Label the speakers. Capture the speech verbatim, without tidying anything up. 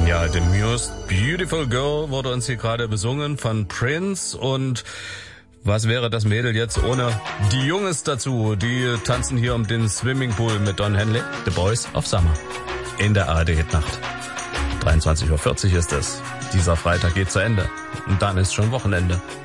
Speaker 1: Ja, The Most Beautiful Girl wurde uns hier gerade besungen von Prince. Und was wäre das Mädel jetzt ohne die Jungs dazu? Die tanzen hier um den Swimmingpool mit Don Henley. The Boys of Summer in der A R D-Hitnacht. dreiundzwanzig Uhr vierzig ist es. Dieser Freitag geht zu Ende. Und dann ist schon Wochenende.